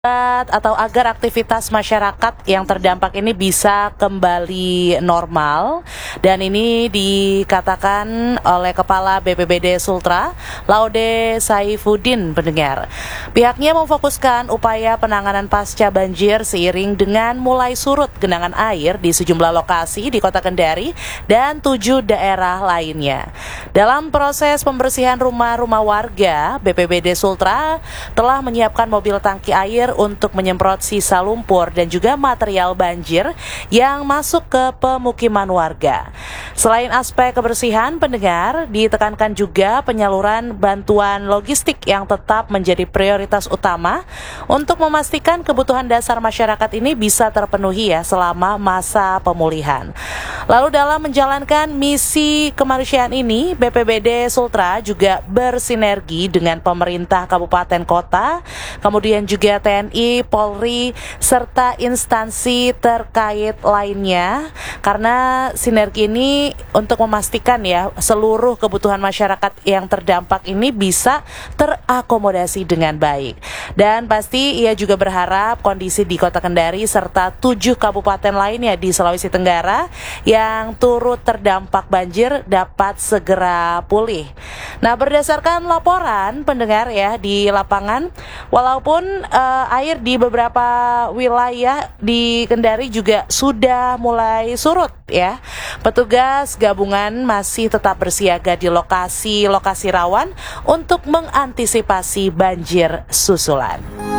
atau agar aktivitas masyarakat yang terdampak ini bisa kembali normal, dan ini dikatakan oleh Kepala BPBD Sultra, Laude Saifuddin, pendengar. Pihaknya memfokuskan upaya penanganan pasca banjir seiring dengan mulai surut genangan air di sejumlah lokasi di Kota Kendari dan 7 daerah lainnya. Dalam proses pembersihan rumah-rumah warga, BPBD Sultra telah menyiapkan mobil tangki air untuk menyemprot sisa lumpur dan juga material banjir yang masuk ke pemukiman warga. Selain aspek kebersihan, pendengar, ditekankan juga penyaluran bantuan logistik yang tetap menjadi prioritas utama untuk memastikan kebutuhan dasar masyarakat ini bisa terpenuhi selama masa pemulihan. Lalu dalam menjalankan misi kemanusiaan ini, BPBD Sultra juga bersinergi dengan pemerintah kabupaten kota, kemudian juga TNI, Polri, serta instansi terkait lainnya, karena sinergi ini untuk memastikan seluruh kebutuhan masyarakat yang terdampak ini bisa terakomodasi dengan baik. Dan pasti ia juga berharap kondisi di Kota Kendari serta 7 kabupaten lainnya di Sulawesi Tenggara yang turut terdampak banjir dapat segera pulih. Nah, berdasarkan laporan pendengar di lapangan, walaupun air di beberapa wilayah di Kendari juga sudah mulai surut petugas gabungan masih tetap bersiaga di lokasi-lokasi rawan untuk mengantisipasi banjir susulan.